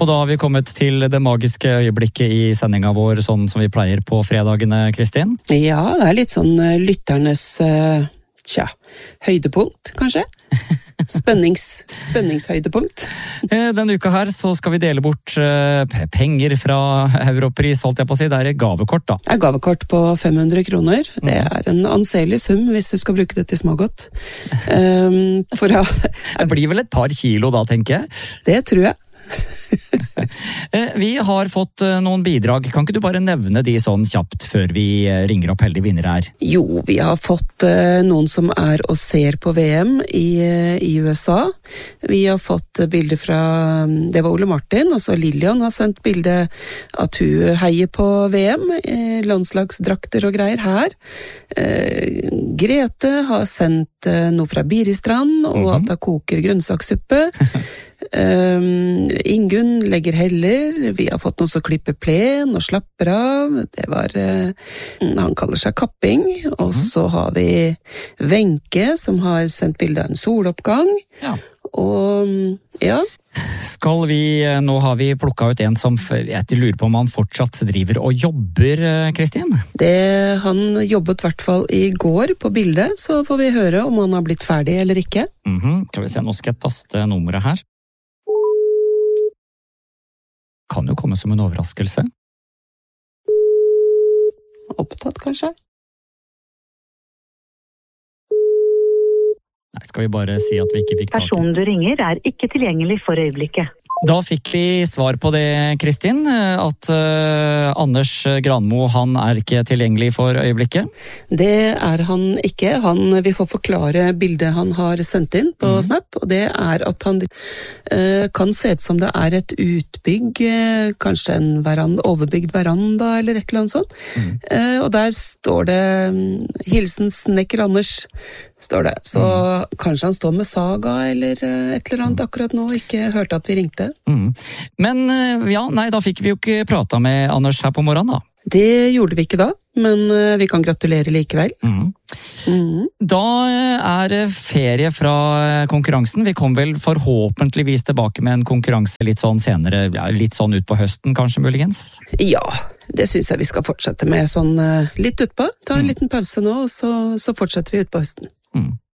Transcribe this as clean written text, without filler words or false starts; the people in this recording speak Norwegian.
Og da har vi kommet til det magiske øyeblikket i sendinga vår, sånn som vi pleier på fredagene, Kristin. Ja, det litt sånn lytternes, høydepunkt, kanskje? Spenningshøydepunkt. Denne uka her så skal vi dele bort penger fra Europris, holdt jeg på å si. Det et gavekort, da. Det gavekort på 500 kroner. Det en anselig sum hvis du skal bruke det til smågodt. Det blir vel et par kilo da, tenker jeg. Det tror jeg. Vi har fått noen bidrag. Kan ikke du bare nevne de sånn kjapt før vi ringer opp heldige vinnere her? Jo, vi har fått noen som og ser på VM i USA. Vi har fått bilder fra, det var Ole Martin, og så Lilian har sendt bilde at hun heier på VM, landslagsdrakter og greier her. Grete har sendt noe fra Biristrand, og at hun koker grønnsakssuppe. Ingunn legger heller. Vi har fått noen som klipper plen og slapper av. Det var han kaller seg Kapping. Og så har vi Wenche som har sendt bilde av en soloppgang. Ja. Og ja, nå har vi plukket ut en som jeg lurer på om han fortsatt driver og jobber, Kristin? Han jobbet i hvert fall i går på bildet, så får vi høre om han har blitt ferdig eller ikke. Skal vi se, nå skal jeg taste nummeret her. Kan jo komme som en overraskelse. Opptatt, kanskje? Nei, skal vi bare si at vi ikke fikk tak i. Personen du ringer ikke tilgjengelig for øyeblikket. Da fikk vi svar på det, Kristin, at Anders Granmo, han ikke tilgjengelig for øyeblikket. Det han ikke. Vi får forklare bildet han har sendt inn på Snap, og det at han kan se ut som det et utbygg, kanskje en overbygd veranda eller et eller annet sånt. Og der står det «Hilsen Snekker Anders», står det. Så kanskje han står med saga eller et eller annet akkurat nå, ikke hørte at vi ringte. Men da fikk vi jo ikke prata med Anders her på morgenen da. Det gjorde vi ikke da, men vi kan gratulere likevel. Da det ferie fra konkurransen. Vi kom vel forhåpentligvis tilbake med en konkurranse litt sånn senere, litt sånn ut på høsten kanskje muligens? Ja, det synes jeg vi skal fortsette med sånn litt utpå. Ta en liten pause nå, og så fortsetter vi ut på høsten.